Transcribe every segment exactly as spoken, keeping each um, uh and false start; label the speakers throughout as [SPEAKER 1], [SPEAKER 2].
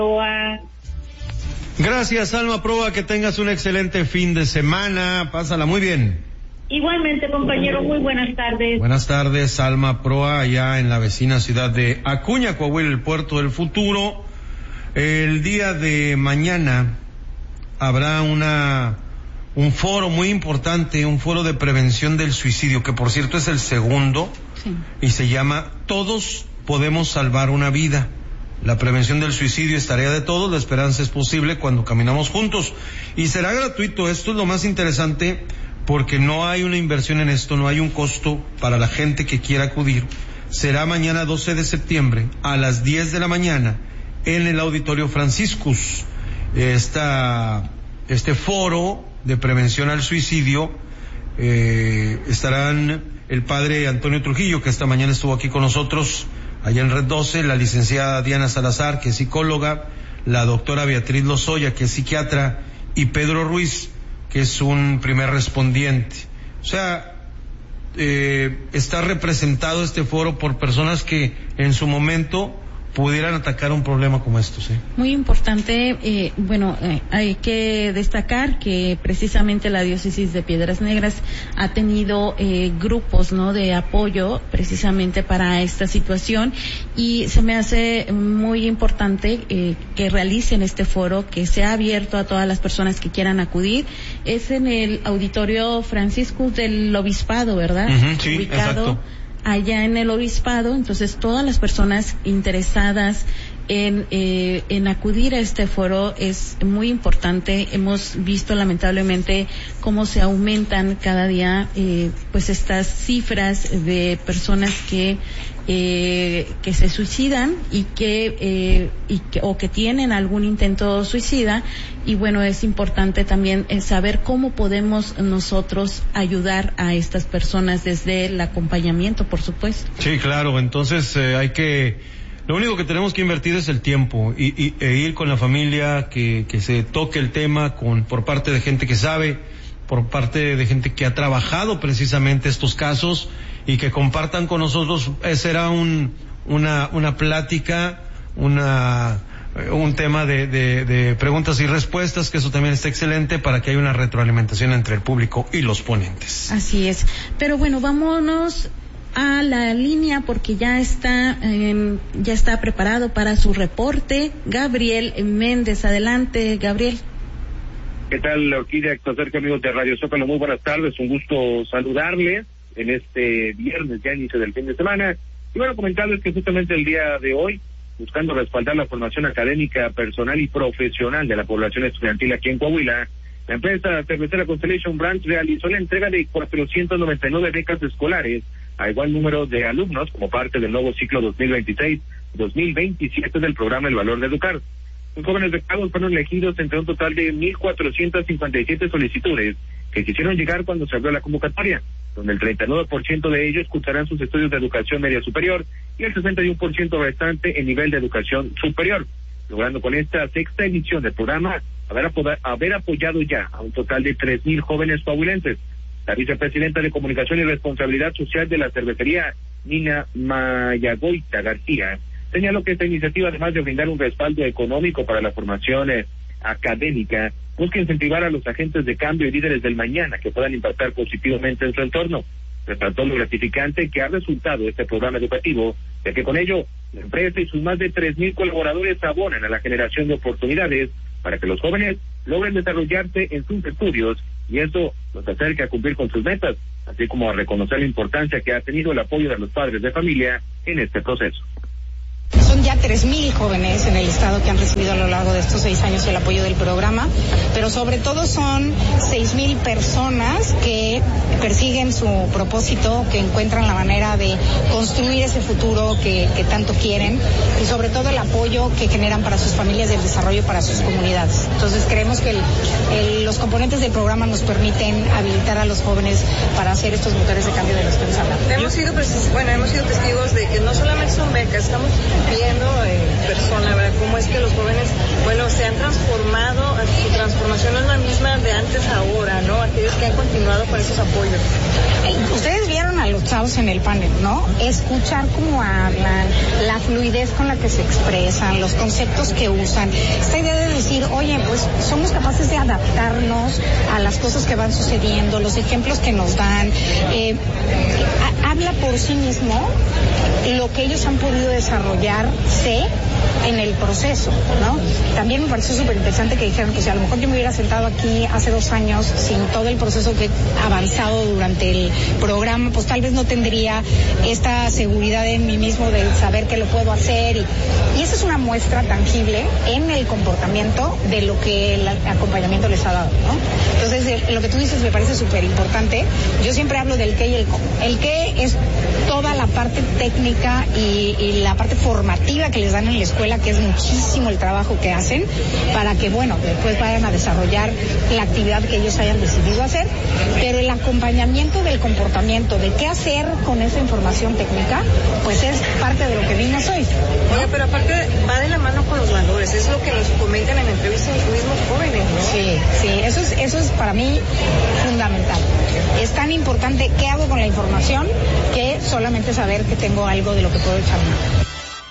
[SPEAKER 1] Gracias, Alma Proa, que tengas un excelente fin de semana, pásala muy bien.
[SPEAKER 2] Igualmente, compañero, muy buenas tardes.
[SPEAKER 1] Buenas tardes, Alma Proa, allá en la vecina ciudad de Acuña, Coahuila, el puerto del futuro. El día de mañana habrá una un foro muy importante, un foro de prevención del suicidio, que por cierto es el segundo, sí, y se llama Todos Podemos Salvar una Vida. La prevención del suicidio es tarea de todos, la esperanza es posible cuando caminamos juntos. Y será gratuito, esto es lo más interesante, porque no hay una inversión en esto, no hay un costo para la gente que quiera acudir. Será mañana doce de septiembre a las diez de la mañana en el Auditorio Franciscus. Esta, este foro de prevención al suicidio, eh, estarán el padre Antonio Trujillo, que esta mañana estuvo aquí con nosotros, allá en Red doce, la licenciada Diana Salazar, que es psicóloga, la doctora Beatriz Lozoya, que es psiquiatra, y Pedro Ruiz, que es un primer respondiente. O sea, eh, está representado este foro por personas que en su momento pudieran atacar un problema como estos, ¿eh?
[SPEAKER 3] Muy importante, eh, bueno, eh, hay que destacar que precisamente la diócesis de Piedras Negras ha tenido eh, grupos, ¿no?, de apoyo precisamente para esta situación, y se me hace muy importante eh, que realicen este foro, que sea abierto a todas las personas que quieran acudir. Es en el Auditorio Franciscus del Obispado, ¿verdad?
[SPEAKER 1] Uh-huh, sí,
[SPEAKER 3] ubicado
[SPEAKER 1] exacto
[SPEAKER 3] allá en el obispado. Entonces todas las personas interesadas en eh, en acudir a este foro es muy importante. Hemos visto lamentablemente cómo se aumentan cada día eh, pues estas cifras de personas que eh, que se suicidan y que eh, y que o que tienen algún intento suicida. Y bueno, es importante también eh, saber cómo podemos nosotros ayudar a estas personas desde el acompañamiento, por supuesto.
[SPEAKER 1] Sí, claro. Entonces eh, hay que, lo único que tenemos que invertir es el tiempo y, y e ir con la familia, que que se toque el tema con por parte de gente que sabe, por parte de gente que ha trabajado precisamente estos casos, y que compartan con nosotros. Será un una una plática, una un tema de, de, de preguntas y respuestas, que eso también está excelente para que haya una retroalimentación entre el público y los ponentes.
[SPEAKER 3] Así es. Pero bueno, vámonos a la línea, porque ya está eh, ya está preparado para su reporte Gabriel Méndez. Adelante, Gabriel.
[SPEAKER 4] ¿Qué tal, Orquídea? Acerca, amigos de Radio Zócalo, muy buenas tardes, un gusto saludarles en este viernes, ya inicio del fin de semana. Y bueno, comentarles que justamente el día de hoy, buscando respaldar la formación académica, personal y profesional de la población estudiantil aquí en Coahuila, la empresa cervecera Constellation Brands realizó la entrega de cuatrocientas noventa y nueve becas escolares a igual número de alumnos como parte del nuevo ciclo dos mil veintiséis dos mil veintisiete del programa El Valor de Educar. Los jóvenes becados fueron elegidos entre un total de mil cuatrocientas cincuenta y siete solicitudes que quisieron llegar cuando se abrió la convocatoria, donde el treinta y nueve por ciento de ellos cursarán sus estudios de educación media superior y el sesenta y uno por ciento restante en nivel de educación superior, logrando con esta sexta edición del programa haber, apoda, haber apoyado ya a un total de tres mil jóvenes coahuilenses. La vicepresidenta de Comunicación y Responsabilidad Social de la cervecería, Nina Mayagoita García, señaló que esta iniciativa, además de brindar un respaldo económico para la formación eh, académica, busca incentivar a los agentes de cambio y líderes del mañana que puedan impactar positivamente en su entorno. Resaltó lo gratificante que ha resultado este programa educativo, ya que con ello la empresa y sus más de tres mil colaboradores abonan a la generación de oportunidades para que los jóvenes logren desarrollarse en sus estudios, y eso los acerca a cumplir con sus metas, así como a reconocer la importancia que ha tenido el apoyo de los padres de familia en este proceso.
[SPEAKER 5] Son ya tres mil jóvenes en el estado que han recibido a lo largo de estos seis años el apoyo del programa, pero sobre todo son seis mil personas que persiguen su propósito, que encuentran la manera de construir ese futuro que, que tanto quieren, y sobre todo el apoyo que generan para sus familias y el desarrollo para sus comunidades. Entonces creemos que el, el, los componentes del programa nos permiten habilitar a los jóvenes para hacer estos motores de cambio de los que nos hablamos.
[SPEAKER 6] Hemos sido, bueno, hemos sido testigos de que no solamente son becas, estamos viendo en eh, persona, ¿verdad?, cómo es que los jóvenes, bueno, se han transformado, su transformación no es la misma de antes a ahora, ¿no? Aquellos que han continuado con esos apoyos.
[SPEAKER 5] ¿Ustedes vieron al los chavos en el panel, ¿no? Escuchar cómo hablan, la fluidez con la que se expresan, los conceptos que usan. Esta idea de decir, oye, pues somos capaces de adaptarnos a las cosas que van sucediendo, los ejemplos que nos dan. Eh, ha, habla por sí mismo lo que ellos han podido desarrollarse en el proceso, ¿no? También me pareció súper interesante que dijeron que si a lo mejor yo me hubiera sentado aquí hace dos años sin todo el proceso que he avanzado durante el programa, pues tal vez no tendría esta seguridad en mí mismo de saber que lo puedo hacer y, y esa es una muestra tangible en el comportamiento de lo que el acompañamiento les ha dado, ¿no? Entonces, lo que tú dices me parece súper importante. Yo siempre hablo del qué y el cómo. El qué es toda la parte técnica y, y la parte formativa que les dan en la escuela, que es muchísimo el trabajo que hacen para que, bueno, después vayan a desarrollar la actividad que ellos hayan decidido hacer, pero el acompañamiento del comportamiento, de qué hacer con esa información técnica, pues es parte de lo que vimos hoy, ¿no?
[SPEAKER 6] Oye, pero aparte va de la mano con los valores, es lo que nos comentan en entrevistas los mismos jóvenes, ¿no?
[SPEAKER 5] Sí, sí, eso es, eso es para mí fundamental. Es tan importante qué hago con la información que solamente saber que tengo algo de lo que puedo echar mano.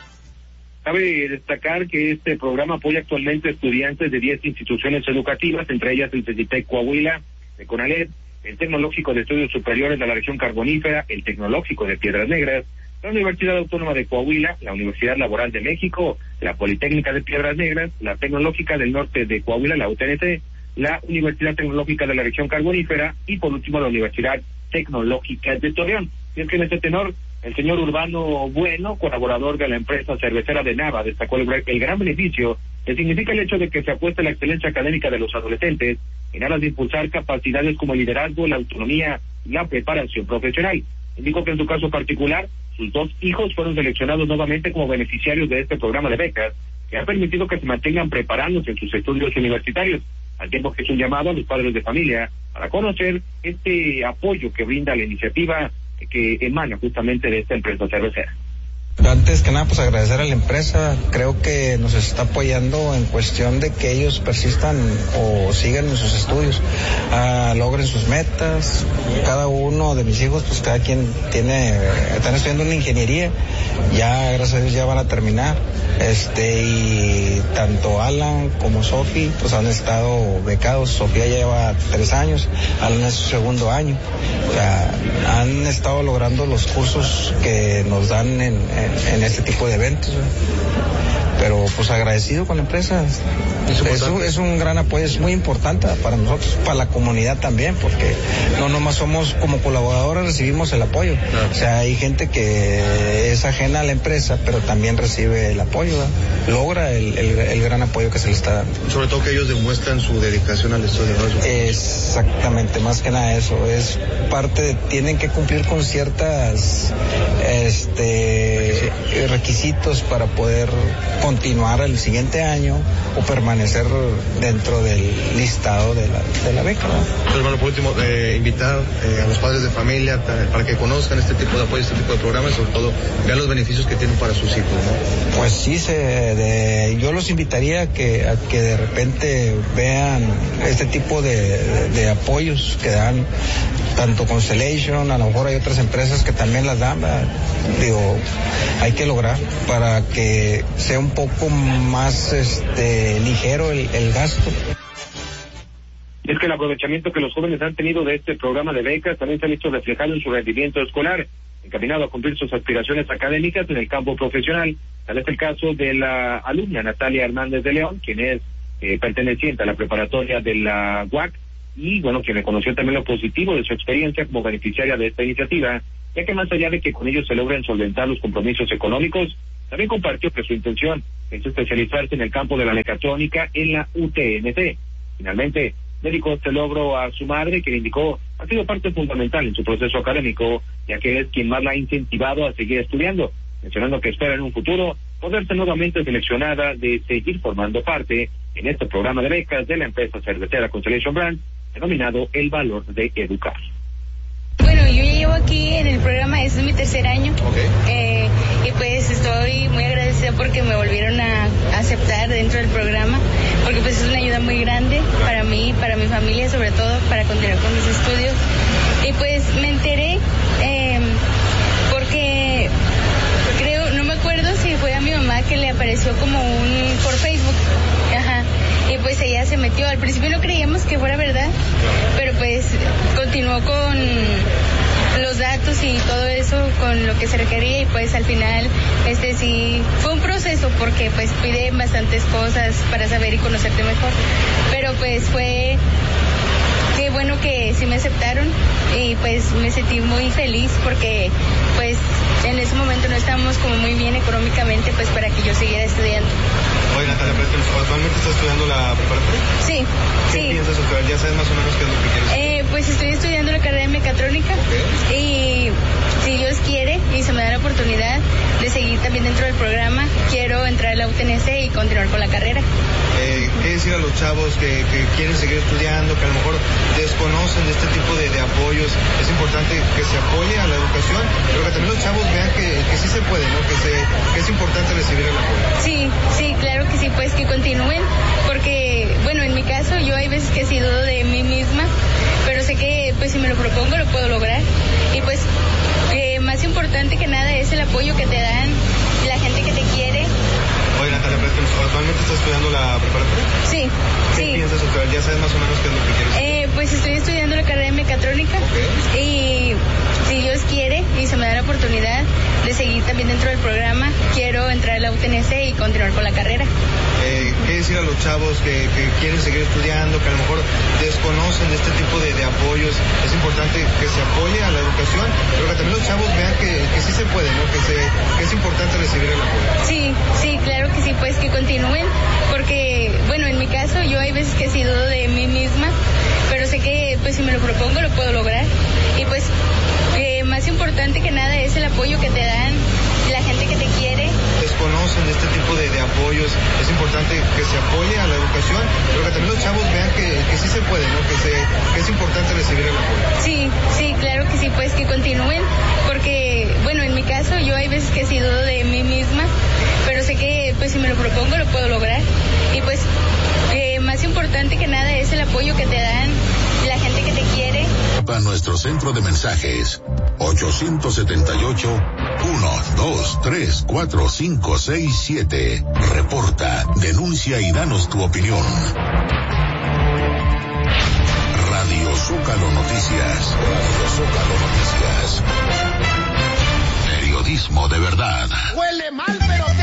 [SPEAKER 4] Cabe destacar que este programa apoya actualmente a estudiantes de diez instituciones educativas, entre ellas el CECITEC Coahuila, el CONALEP, el Tecnológico de Estudios Superiores de la Región Carbonífera, el Tecnológico de Piedras Negras, la Universidad Autónoma de Coahuila, la Universidad Laboral de México, la Politécnica de Piedras Negras, la Tecnológica del Norte de Coahuila, la U T N C, la Universidad Tecnológica de la Región Carbonífera y por último la Universidad Tecnológica de Torreón. Y es que en este tenor, el señor Urbano Bueno, colaborador de la empresa cervecera de Nava, destacó el, el gran beneficio que significa el hecho de que se apueste la excelencia académica de los adolescentes en aras de impulsar capacidades como el liderazgo, la autonomía y la preparación profesional. Indicó que en su caso particular, sus dos hijos fueron seleccionados nuevamente como beneficiarios de este programa de becas, que ha permitido que se mantengan preparándose en sus estudios universitarios, al tiempo que es un llamado a los padres de familia para conocer este apoyo que brinda la iniciativa que emana justamente de esta empresa cervecera.
[SPEAKER 7] Antes que nada, pues agradecer a la empresa. Creo que nos está apoyando en cuestión de que ellos persistan o sigan en sus estudios, uh, logren sus metas. Cada uno de mis hijos, pues cada quien tiene, están estudiando una ingeniería, ya gracias a Dios ya van a terminar. Este, y tanto Alan como Sofi, pues han estado becados. Sofía lleva tres años, Alan es su segundo año. O sea, han estado logrando los cursos que nos dan en, en en este tipo de eventos, ¿eh? Pero pues agradecido con la empresa. Es, es, un, es un gran apoyo, es muy importante para nosotros, para la comunidad también, porque no nomás somos como colaboradores, recibimos el apoyo. Claro. O sea, hay gente que es ajena a la empresa, pero también recibe el apoyo, ¿eh? Logra el, el, el gran apoyo que se le está dando.
[SPEAKER 8] Sobre todo que ellos demuestran su dedicación al estudio, ¿no?
[SPEAKER 7] Exactamente, más que nada eso, es parte de, tienen que cumplir con ciertas este requisitos para poder continuar el siguiente año o permanecer dentro del listado de la, de la beca, ¿no?
[SPEAKER 8] Hermano, por último, eh, invitar eh, a los padres de familia para, para que conozcan este tipo de apoyo, este tipo de programas, sobre todo vean los beneficios que tienen para sus hijos, ¿no?
[SPEAKER 7] Pues sí, se, de, yo los invitaría a que, a que de repente vean este tipo de, de, de apoyos que dan, tanto Constellation, a lo mejor hay otras empresas que también las dan, ¿verdad? Digo, hay que lograr para que sea un poco más este ligero el, el gasto.
[SPEAKER 4] Es que el aprovechamiento que los jóvenes han tenido de este programa de becas también se ha visto reflejado en su rendimiento escolar, encaminado a cumplir sus aspiraciones académicas en el campo profesional. Tal es el caso de la alumna Natalia Hernández de León, quien es eh, perteneciente a la preparatoria de la U A C, y bueno, quien reconoció también lo positivo de su experiencia como beneficiaria de esta iniciativa, ya que más allá de que con ellos se logren solventar los compromisos económicos, también compartió que su intención es especializarse en el campo de la mecatrónica en la U T N C. Finalmente, dedicó este logro a su madre, que le indicó ha sido parte fundamental en su proceso académico, ya que es quien más la ha incentivado a seguir estudiando, mencionando que espera en un futuro poder ser nuevamente seleccionada de seguir formando parte en este programa de becas de la empresa cervecera Constellation Brands, denominado El Valor de Educar.
[SPEAKER 9] Bueno, yo ya llevo aquí en el programa, este es mi tercer año.
[SPEAKER 8] Okay.
[SPEAKER 9] Eh, y pues estoy muy agradecida porque me volvieron a aceptar dentro del programa, porque pues es una ayuda ayuda muy grande para mí, para mi familia, sobre todo para continuar con mis estudios. Y pues me enteré eh, porque creo, no me acuerdo si fue a mi mamá que le apareció como un por Facebook. Ajá. Y pues ella se metió. Al principio no creíamos que fuera verdad, pero pues continuó con los datos y todo eso con lo que se requería, y pues al final este sí fue un proceso porque pues piden bastantes cosas para saber y conocerte mejor, pero pues fue qué bueno que sí me aceptaron y pues me sentí muy feliz porque pues en ese momento no estábamos como muy bien económicamente pues para que yo siguiera estudiando.
[SPEAKER 8] Oye, Natalia, ¿actualmente estás estudiando la preparatoria?
[SPEAKER 9] Sí,
[SPEAKER 8] ¿Qué
[SPEAKER 9] sí.
[SPEAKER 8] piensas estudiar? ¿Ya sabes más o menos qué es lo que quieres?
[SPEAKER 9] Eh, pues estoy estudiando la carrera de mecatrónica.
[SPEAKER 8] Okay.
[SPEAKER 9] Y si Dios quiere y se me da la oportunidad de seguir también dentro del programa, quiero entrar a la U T N C y continuar con la carrera.
[SPEAKER 8] Eh, ¿Qué decir a los chavos que, que quieren seguir estudiando, que a lo mejor desconocen de este tipo de, de apoyos? Es importante que se apoye a la educación, pero que también los chavos vean que, que sí se puede, ¿no? Que, se, que es importante recibir el apoyo.
[SPEAKER 9] Sí, sí, claro que sí, pues que continúen, porque, bueno, en mi caso yo hay veces que sí dudo de mí misma, pero sé que pues si me lo propongo lo puedo lograr. Y pues eh, más importante que nada es el apoyo que te dan la gente que te quiere.
[SPEAKER 8] Oye, Natalia, ¿actualmente estás estudiando la preparatoria?
[SPEAKER 9] Sí,
[SPEAKER 8] ¿Qué
[SPEAKER 9] sí.
[SPEAKER 8] piensas estudiar? ¿Ya sabes más o menos qué es lo que quieres?
[SPEAKER 9] Eh, pues estoy estudiando la carrera de mecatrónica.
[SPEAKER 8] Okay.
[SPEAKER 9] Y si Dios quiere y se me da la oportunidad de seguir también dentro del programa, quiero entrar a la U T N C y continuar con la carrera.
[SPEAKER 8] Eh, ¿Qué decir a los chavos que, que quieren seguir estudiando, que a lo mejor desconocen de este tipo de, de apoyos? Es importante que se apoye a la educación, pero que también los chavos vean que, que sí se puede, ¿no? Que, se, que es importante recibir el apoyo.
[SPEAKER 9] Sí, sí, claro que sí, pues que continúen, porque, bueno, en mi caso yo hay veces que sí dudo de mí misma, pero sé que pues si me lo propongo lo puedo lograr. Y pues eh, más importante que nada es el apoyo que te dan la gente que te quiere.
[SPEAKER 8] Desconocen de este tipo de, de apoyos, es importante que se apoye a la educación, pero que también los chavos vean que, que sí se puede, ¿no? Que, se, que es importante recibir el apoyo.
[SPEAKER 9] Sí, sí, claro que sí, pues que continúen, porque, bueno, en mi caso yo hay veces que sí dudo de mí misma, pero sé que pues si me lo propongo lo puedo lograr. Y pues eh, más importante que nada es el apoyo que te dan la gente que te quiere.
[SPEAKER 10] Para nuestro centro de mensajes ochocientos setenta y ocho, uno, dos, tres, cuatro, cinco, seis, siete. Reporta, denuncia y danos tu opinión. Radio Zócalo Noticias. Radio Zócalo Noticias. Periodismo de verdad.
[SPEAKER 11] Huele mal, pero